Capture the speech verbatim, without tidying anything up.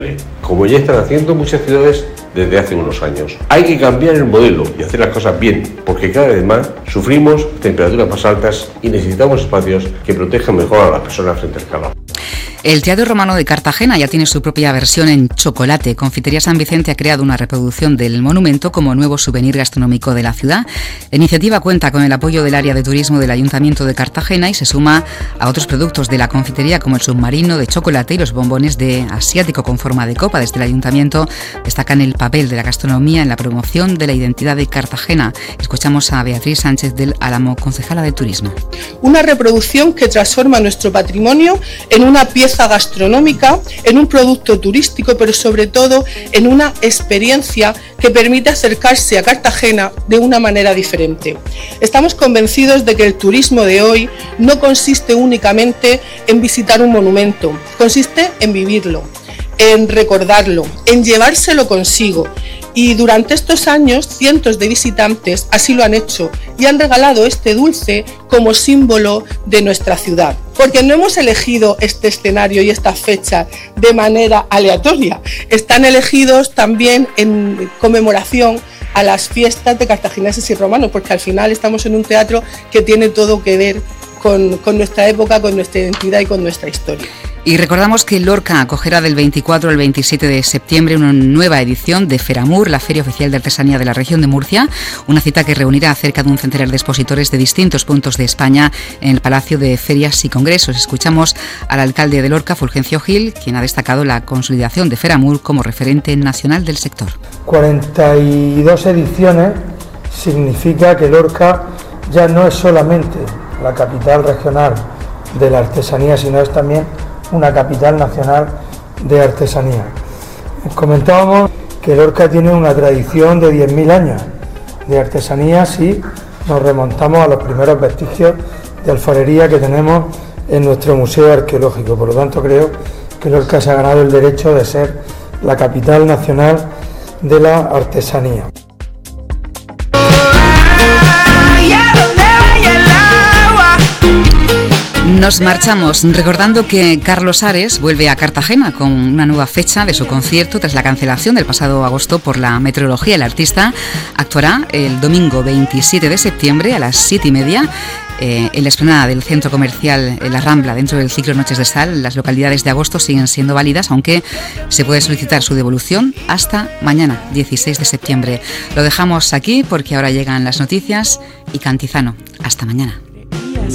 Como ya están haciendo muchas ciudades desde hace unos años. Hay que cambiar el modelo y hacer las cosas bien, porque cada vez más sufrimos temperaturas más altas y necesitamos espacios que protejan mejor a las personas frente al calor. El Teatro Romano de Cartagena ya tiene su propia versión en chocolate. Confitería San Vicente ha creado una reproducción del monumento como nuevo souvenir gastronómico de la ciudad. La iniciativa cuenta con el apoyo del área de turismo del Ayuntamiento de Cartagena y se suma a otros productos de la confitería como el submarino de chocolate y los bombones de asiático con forma de copa. Desde el Ayuntamiento destacan el papel de la gastronomía en la promoción de la identidad de Cartagena. Escuchamos a Beatriz Sánchez del Álamo, concejala de Turismo. Una reproducción que transforma nuestro patrimonio en una pieza gastronómica, en un producto turístico, pero sobre todo en una experiencia que permite acercarse a Cartagena de una manera diferente. Estamos convencidos de que el turismo de hoy no consiste únicamente en visitar un monumento, consiste en vivirlo, en recordarlo, en llevárselo consigo. Y durante estos años cientos de visitantes así lo han hecho y han regalado este dulce como símbolo de nuestra ciudad. Porque no hemos elegido este escenario y esta fecha de manera aleatoria. Están elegidos también en conmemoración a las fiestas de cartagineses y romanos, porque al final estamos en un teatro que tiene todo que ver con, con nuestra época, con nuestra identidad y con nuestra historia. Y recordamos que Lorca acogerá del veinticuatro al veintisiete de septiembre una nueva edición de Feramur, la Feria Oficial de Artesanía de la región de Murcia, una cita que reunirá a cerca de un centenar de expositores de distintos puntos de España en el Palacio de Ferias y Congresos. Escuchamos al alcalde de Lorca, Fulgencio Gil, quien ha destacado la consolidación de Feramur como referente nacional del sector. cuarenta y dos ediciones significa que Lorca ya no es solamente la capital regional de la artesanía, sino es también una capital nacional de artesanía. Comentábamos que Lorca tiene una tradición de diez mil años de artesanía si nos remontamos a los primeros vestigios de alfarería que tenemos en nuestro museo arqueológico. Por lo tanto, creo que Lorca se ha ganado el derecho de ser la capital nacional de la artesanía. Nos marchamos recordando que Carlos Ares vuelve a Cartagena con una nueva fecha de su concierto tras la cancelación del pasado agosto por la meteorología. El artista actuará el domingo veintisiete de septiembre a las siete y media eh, en la explanada del centro comercial La Rambla, dentro del ciclo Noches de Sal. Las localidades de agosto siguen siendo válidas, aunque se puede solicitar su devolución hasta mañana, dieciséis de septiembre. Lo dejamos aquí porque ahora llegan las noticias y Cantizano. Hasta mañana.